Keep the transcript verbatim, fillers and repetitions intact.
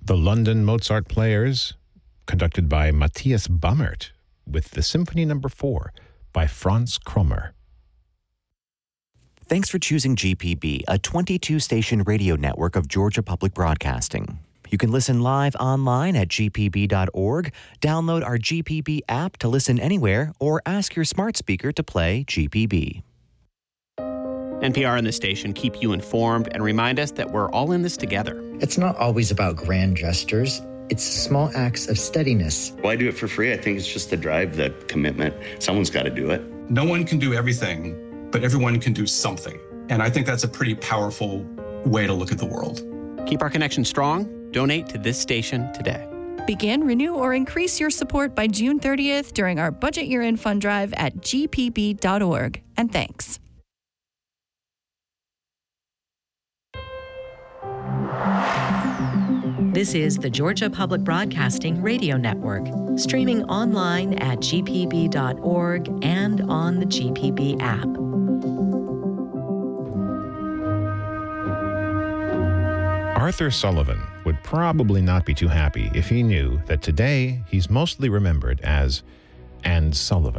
The London Mozart Players, conducted by Matthias Bammert, with the Symphony Number Four by Franz Krommer. Thanks for choosing G P B, a twenty-two station radio network of Georgia Public Broadcasting. You can listen live online at g p b dot org, download our G P B app to listen anywhere, or ask your smart speaker to play G P B. N P R and the station keep you informed and remind us that we're all in this together. It's not always about grand gestures. It's small acts of steadiness. Why do it for free? I think it's just the drive, the commitment. Someone's got to do it. No one can do everything, but everyone can do something. And I think that's a pretty powerful way to look at the world. Keep our connection strong. Donate to this station today. Begin, renew, or increase your support by June thirtieth during our Budget Year-End Fund Drive at g p b dot org. And thanks. This is the Georgia Public Broadcasting Radio Network, streaming online at g p b dot org and on the G P B app. Arthur Sullivan would probably not be too happy if he knew that today he's mostly remembered as And Sullivan.